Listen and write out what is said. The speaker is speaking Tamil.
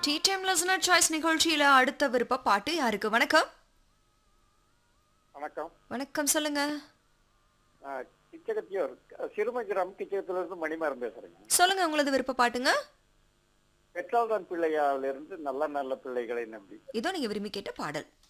டீ டைம் லிசனர் சாய்ஸ் நிகழ்ச்சியில அடுத்த விருப்ப பாட்டு யாருக்கு? வணக்கம். வணக்கம். வணக்கம் சொல்லுங்க. கிச்சகத்தியூர் சிறுமகிராம் கிச்சகத்திலிருந்து மணிமாறன் பேசுறேங்க. சொல்லுங்க உங்களது விருப்ப பாட்டுங்க. பெற்றால்தான் பிள்ளையாவிலிருந்து நல்ல நல்ல பிள்ளைகளை நம்பி. இதோ நீங்க விரும்பி கேட்ட பாடல்.